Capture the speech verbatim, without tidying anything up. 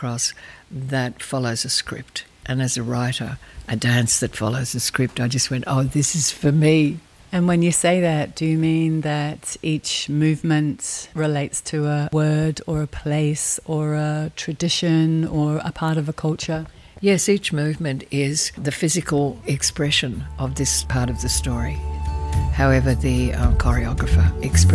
across that follows a script. And as a writer, a dance that follows a script, I just went, oh, this is for me. And when you say that, do you mean that each movement relates to a word or a place or a tradition or a part of a culture? Yes, each movement is the physical expression of this part of the story. However, the uh, choreographer expresses